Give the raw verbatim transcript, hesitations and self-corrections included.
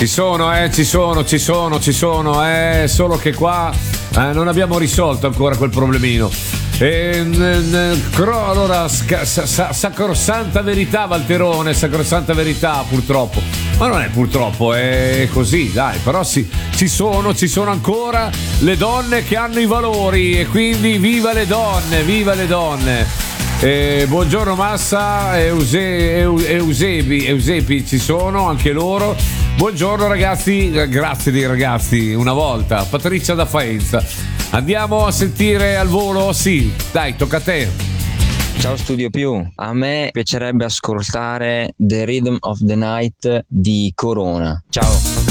Ci sono, eh, ci sono, ci sono, ci sono, eh, solo che qua eh, non abbiamo risolto ancora quel problemino. E, n- n- cro- allora, sca- sa- sa- sacrosanta verità, Valterone, sacrosanta verità, purtroppo. Ma non è purtroppo, è così, dai, però sì, ci sono, ci sono ancora le donne che hanno i valori e quindi viva le donne, viva le donne. Eh, buongiorno Massa, Euse, Eu- Eusebi, Eusebi ci sono anche loro. Buongiorno ragazzi, grazie dei ragazzi una volta. Patrizia da Faenza. Andiamo a sentire al volo? Sì, dai, tocca a te. Ciao Studio Più, a me piacerebbe ascoltare The Rhythm of the Night di Corona. Ciao.